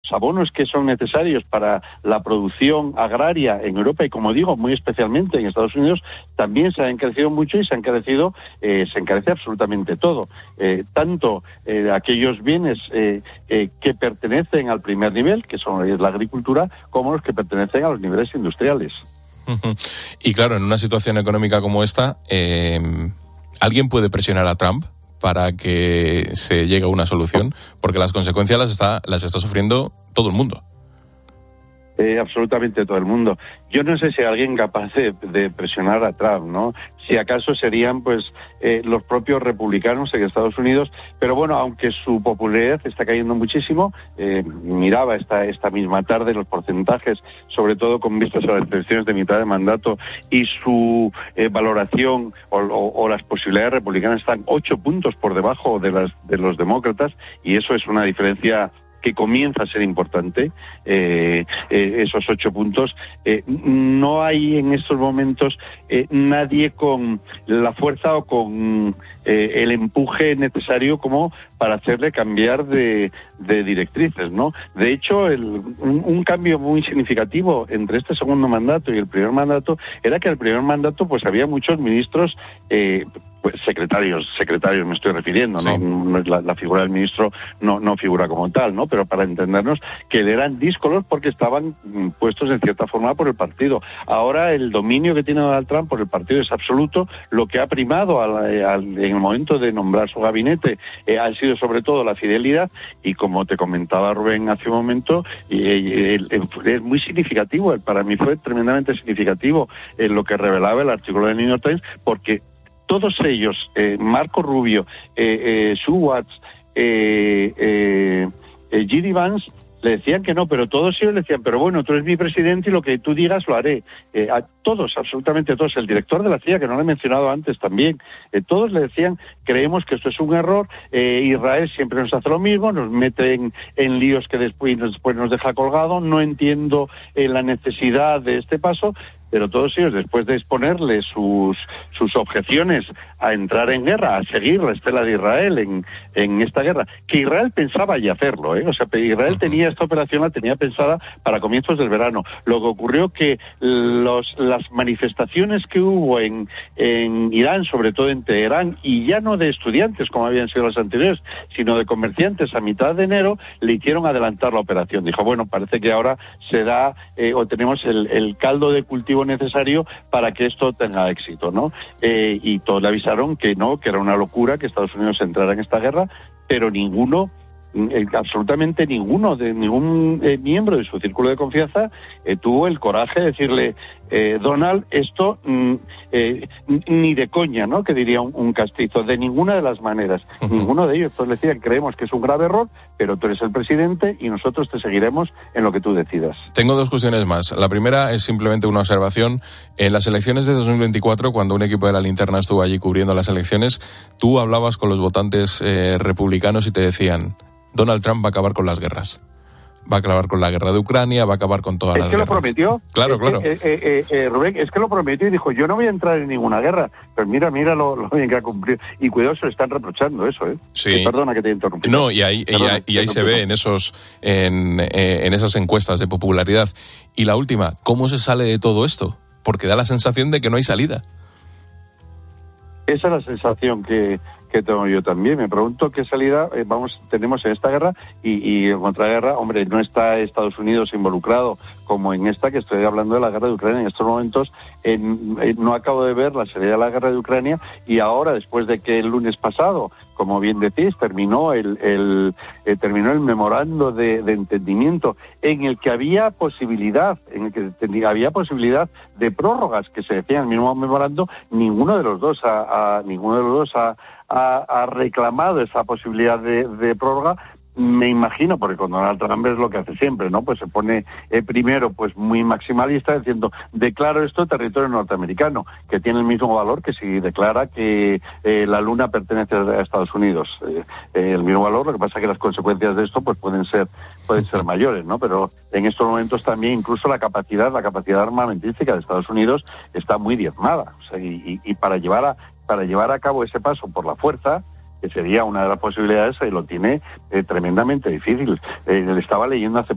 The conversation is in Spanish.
abonos que son necesarios para la producción agraria en Europa y, como digo, muy especialmente en Estados Unidos, también se ha encarecido mucho y se encarece absolutamente todo. Tanto aquellos bienes que pertenecen al primer nivel, que son la agricultura, como los que pertenecen a los niveles industriales. Y claro, en una situación económica como esta, ¿alguien puede presionar a Trump para que se llegue a una solución? Porque las consecuencias las está sufriendo todo el mundo. Absolutamente todo el mundo. Yo no sé si hay alguien capaz de presionar a Trump, ¿no? Si acaso serían, pues, los propios republicanos en Estados Unidos, pero bueno, aunque su popularidad está cayendo muchísimo, miraba esta misma tarde los porcentajes, sobre todo con vistas a las elecciones de mitad de mandato, y su valoración o las posibilidades republicanas están 8 puntos por debajo de los demócratas, y eso es una diferencia que comienza a ser importante, esos 8 puntos. No hay en estos momentos nadie con la fuerza o con el empuje necesario como para hacerle cambiar de directrices, ¿no? De hecho, un cambio muy significativo entre este segundo mandato y el primer mandato era que el primer mandato pues había muchos ministros, secretarios me estoy refiriendo, sí. No la figura del ministro no figura como tal, ¿no? Pero para entendernos, que eran díscolos porque estaban puestos en cierta forma por el partido. Ahora el dominio que tiene Donald Trump por el partido es absoluto. Lo que ha primado en el momento de nombrar su gabinete ha sido sobre todo la fidelidad, y como te comentaba Rubén hace un momento, es muy significativo, para mí fue tremendamente significativo lo que revelaba el artículo de New York Times, porque todos ellos, Marco Rubio, Sue Watts, J.D. Vance, le decían que no, pero todos ellos le decían, pero bueno, tú eres mi presidente y lo que tú digas lo haré. A todos, absolutamente todos. El director de la CIA, que no lo he mencionado antes también, todos le decían, creemos que esto es un error, Israel siempre nos hace lo mismo, nos mete en líos que después nos deja colgado, no entiendo la necesidad de este paso. Pero todos ellos, después de exponerle sus objeciones a entrar en guerra, a seguir la estela de Israel en esta guerra, que Israel pensaba ya hacerlo, o sea, Israel tenía esta operación, la tenía pensada para comienzos del verano. Lo que ocurrió que las manifestaciones que hubo en Irán, sobre todo en Teherán, y ya no de estudiantes como habían sido las anteriores, sino de comerciantes a mitad de enero, le hicieron adelantar la operación. Dijo, bueno, parece que ahora se da o tenemos el caldo de cultivo necesario para que esto tenga éxito, ¿no? Y todos le avisaron que no, que era una locura que Estados Unidos entrara en esta guerra, pero absolutamente ningún miembro de su círculo de confianza tuvo el coraje de decirle, Donald, esto ni de coña, ¿no? Que diría un castizo, de ninguna de las maneras. Ninguno de ellos. Todos decían, creemos que es un grave error, pero tú eres el presidente y nosotros te seguiremos en lo que tú decidas. Tengo 2 cuestiones más. La primera es simplemente una observación. En las elecciones de 2024, cuando un equipo de La Linterna estuvo allí cubriendo las elecciones, tú hablabas con los votantes republicanos y te decían, Donald Trump va a acabar con las guerras. Va a acabar con la guerra de Ucrania, va a acabar con todas las guerras. ¿Es que lo prometió? Claro. Rubén, es que lo prometió y dijo, yo no voy a entrar en ninguna guerra. Pero mira lo bien que ha cumplido. Y cuidado, se le están reprochando eso, ¿eh? Sí. Perdona que te he interrumpido. No, y ahí se ve en esas encuestas de popularidad. Y la última, ¿cómo se sale de todo esto? Porque da la sensación de que no hay salida. Esa es la sensación que tengo yo también. Me pregunto qué salida tenemos en esta guerra y en contraguerra. Hombre, no está Estados Unidos involucrado como en esta, que estoy hablando de la guerra de Ucrania. En estos momentos no acabo de ver la salida de la guerra de Ucrania, y ahora, después de que el lunes pasado, como bien decís, terminó el memorando de entendimiento en el que había posibilidad de prórrogas que se decía en el mismo memorando, ninguno de los dos ha reclamado esa posibilidad de prórroga. Me imagino, porque con Donald Trump es lo que hace siempre, ¿no? Pues se pone primero pues muy maximalista, diciendo, declaro esto territorio norteamericano, que tiene el mismo valor que si declara que la luna pertenece a Estados Unidos. El mismo valor, lo que pasa es que las consecuencias de esto pues pueden ser mayores, ¿no? Pero en estos momentos también incluso la capacidad armamentística de Estados Unidos está muy diezmada. O sea, y para llevar a cabo ese paso por la fuerza, que sería una de las posibilidades, lo tiene tremendamente difícil. Le estaba leyendo hace